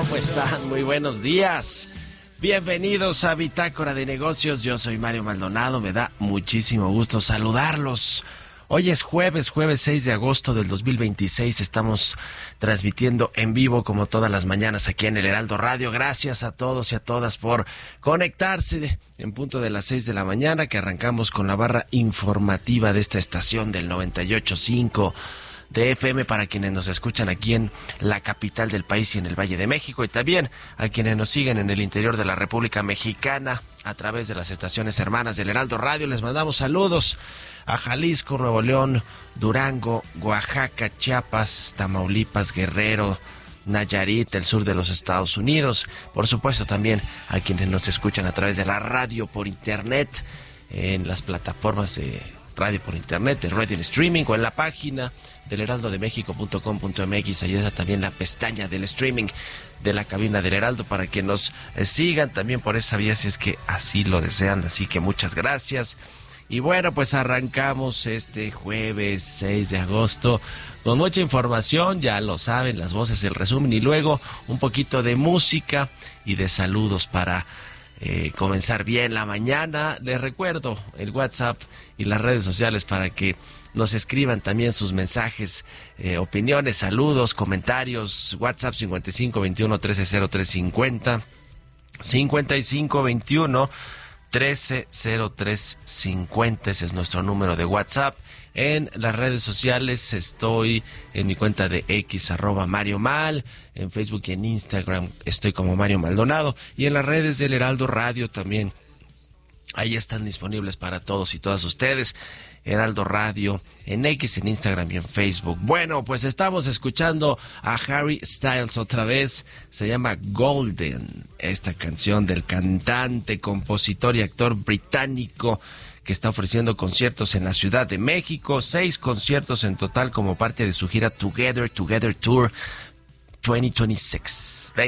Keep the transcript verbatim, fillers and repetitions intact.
¿Cómo están? Muy buenos días. Bienvenidos a Bitácora de Negocios. Yo soy Mario Maldonado. Me da muchísimo gusto saludarlos. Hoy es jueves, jueves seis de agosto del dos mil veintiséis. Estamos transmitiendo en vivo como todas las mañanas aquí en el Heraldo Radio. Gracias a todos y a todas por conectarse en punto de las seis de la mañana, que arrancamos con la barra informativa de esta estación del noventa y ocho punto cinco de F M para quienes nos escuchan aquí en la capital del país y en el Valle de México, y también a quienes nos siguen en el interior de la República Mexicana a través de las estaciones hermanas del Heraldo Radio. Les mandamos saludos a Jalisco, Nuevo León, Durango, Oaxaca, Chiapas, Tamaulipas, Guerrero, Nayarit, el sur de los Estados Unidos. Por supuesto también a quienes nos escuchan a través de la radio por internet, en las plataformas de radio por internet, de radio en streaming o en la página del heraldo de méxico punto com punto m x. Ahí está también la pestaña del streaming de la cabina del Heraldo para que nos eh, sigan también por esa vía si es que así lo desean. Así que muchas gracias. Y bueno, pues arrancamos este jueves seis de agosto con mucha información, ya lo saben, las voces, el resumen y luego un poquito de música y de saludos para Eh, comenzar bien la mañana. Les recuerdo el WhatsApp y las redes sociales para que nos escriban también sus mensajes, eh, opiniones, saludos, comentarios. WhatsApp cincuenta y cinco veintiuno trece cero tres cincuenta, cincuenta y cinco veintiuno trece cero tres cincuenta, ese es nuestro número de WhatsApp. En las redes sociales estoy en mi cuenta de X, arroba Mario Mal, en Facebook y en Instagram estoy como Mario Maldonado, y en las redes del Heraldo Radio también. Ahí están disponibles para todos y todas ustedes. Heraldo Radio en X, en Instagram y en Facebook. Bueno, pues estamos escuchando a Harry Styles otra vez. Se llama Golden, esta canción del cantante, compositor y actor británico que está ofreciendo conciertos en la Ciudad de México. Seis conciertos en total como parte de su gira Together, Together Tour veinte veintiséis.